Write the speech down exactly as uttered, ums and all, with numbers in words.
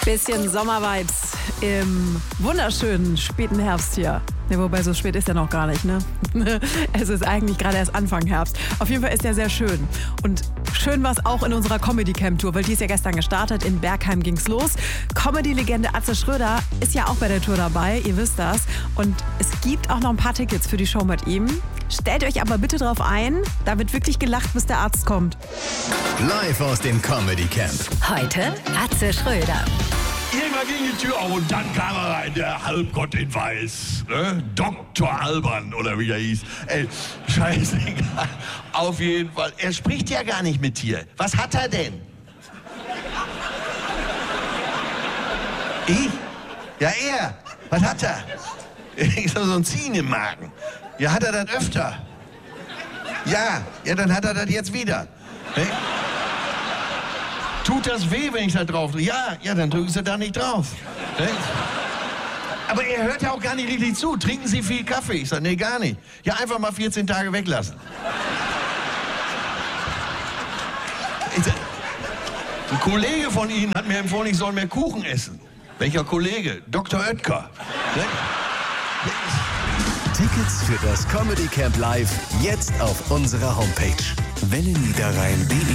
Bisschen Sommervibes im wunderschönen späten Herbst hier. Ne, wobei so spät ist er noch gar nicht, ne? Es ist eigentlich gerade erst Anfang Herbst. Auf jeden Fall ist er sehr schön. Und schön war es auch in unserer Comedy-Camp-Tour, weil die ist ja gestern gestartet. In Bergheim ging's los. Comedy-Legende Atze Schröder ist ja auch bei der Tour dabei, ihr wisst das. Und es gibt auch noch ein paar Tickets für die Show mit ihm. Stellt euch aber bitte drauf ein, da wird wirklich gelacht, bis der Arzt kommt. Live aus dem Comedy Camp. Heute Atze Schröder. Irgendwann ging die Tür auf und dann kam er rein, der Halbgott in Weiß. Ne? Doktor Alban oder wie er hieß. Ey, scheißegal. Auf jeden Fall. Er spricht ja gar nicht mit dir. Was hat er denn? Ich? Ja, er. Was hat er? Ich so ein Ziehen im Magen. Ja, hat er das öfter? Ja, ja, dann hat er das jetzt wieder. Ne? Tut das weh, wenn ich da drauf drücke? Ja, ja, dann drücken Sie da nicht drauf. Ne? Aber er hört ja auch gar nicht richtig zu. Trinken Sie viel Kaffee? Ich sage, nee, gar nicht. Ja, einfach mal vierzehn Tage weglassen. Ich sag, ein Kollege von Ihnen hat mir empfohlen, ich soll mehr Kuchen essen. Welcher Kollege? Doktor Oetker. Ne? Tickets für das Comedy Camp Live jetzt auf unserer Homepage welle niederrhein punkt de.